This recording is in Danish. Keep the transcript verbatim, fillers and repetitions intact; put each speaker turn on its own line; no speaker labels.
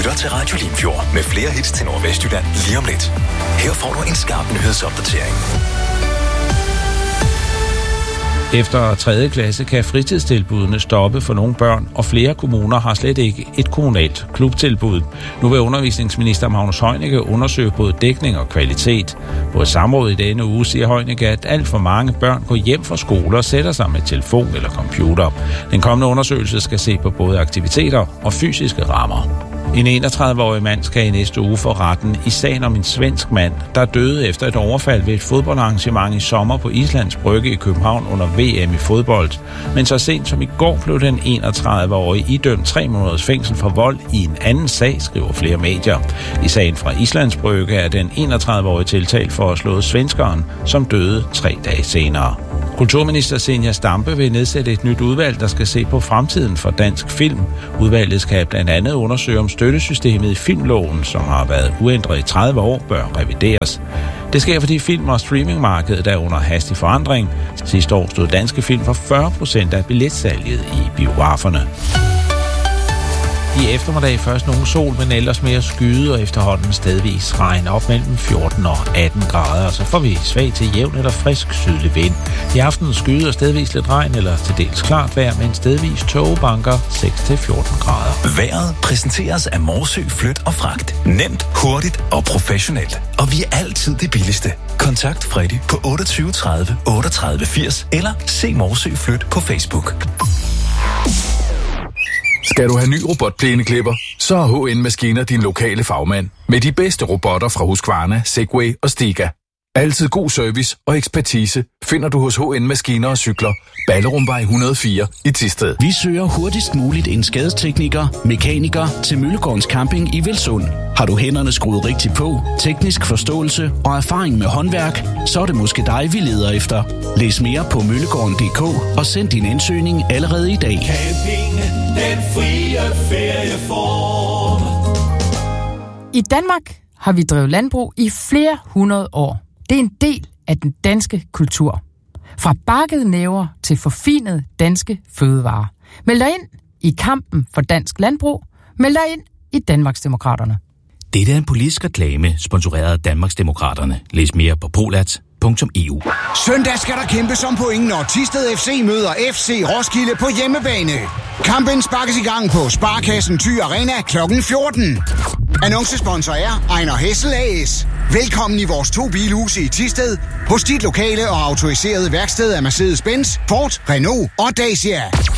lytter til Radio Limfjord med flere hits til Nordvestjylland lige om lidt. Her får du en skarp nyhedsopdatering.
Efter tredje klasse kan fritidstilbudene stoppe for nogle børn, og flere kommuner har slet ikke et kommunalt klubtilbud. Nu vil undervisningsminister Magnus Heunicke undersøge både dækning og kvalitet. På et samråd i denne uge siger Heunicke, at alt for mange børn går hjem fra skole og sætter sig med telefon eller computer. Den kommende undersøgelse skal se på både aktiviteter og fysiske rammer. En enogtredive-årig mand skal i næste uge for retten i sagen om en svensk mand, der døde efter et overfald ved et fodboldarrangement i sommer på Islands Brygge i København under V M i fodbold. Men så sent som i går blev den enogtredive-årige idømt tre måneders fængsel for vold i en anden sag, skriver flere medier. I sagen fra Islands Brygge er den enogtredive-årige tiltalt for at slå svenskeren, som døde tre dage senere. Kulturminister Zenia Stampe vil nedsætte et nyt udvalg, der skal se på fremtiden for dansk film. Udvalget skal blandt andet undersøge, om støttesystemet i filmloven, som har været uændret i tredive år, bør revideres. Det sker, fordi film- og streamingmarkedet er under hastig forandring. Sidste år stod danske film for fyrre procent af billetsalget i biograferne. I eftermiddag først nogen sol, men ellers mere skyde og efterhånden stedvis regn op mellem fjorten og atten grader. Og så får vi svag til jævn eller frisk sydlig vind. I aften skyde og stedvis lidt regn eller til dels klart vejr, men stedvis tågebanker seks til fjorten grader.
Vejret præsenteres af Morsø Flyt og Fragt. Nemt, hurtigt og professionelt. Og vi er altid det billigste. Kontakt Freddy på otteogtyve tredive otteogtredive firs eller se Morsø Flyt på Facebook.
Skal du have ny robotplæneklipper, så er H N Maskiner din lokale fagmand. Med de bedste robotter fra Husqvarna, Segway og Stiga. Altid god service og ekspertise finder du hos H N Maskiner og Cykler. Ballerumvej et hundrede og fire i Thisted.
Vi søger hurtigst muligt en skadestekniker, mekaniker til Møllegårdens Camping i Velsund. Har du hænderne skruet rigtigt på, teknisk forståelse og erfaring med håndværk, så er det måske dig, vi leder efter. Læs mere på møllegården punktum d k og send din ansøgning allerede i dag.
Camping, den frie ferieform.
I Danmark har vi drevet landbrug i flere hundrede år. Det er en del af den danske kultur. Fra bakkede næver til forfinede danske fødevarer. Meld dig ind i kampen for dansk landbrug. Meld dig ind i Danmarksdemokraterne.
Dette er en politisk reklame, sponsoreret af Danmarksdemokraterne. Læs mere på polat punktum e u.
Søndag skal der kæmpes om point, når Thisted F C møder F C Roskilde på hjemmebane. Kampen sparkes i gang på Sparkassen Thy Arena klokken fjorten. Annoncesponsor er Ejner Hessel A S. Velkommen i vores to bilhuse i Thisted, hos dit lokale og autoriserede værksted af Mercedes-Benz, Ford, Renault og Dacia.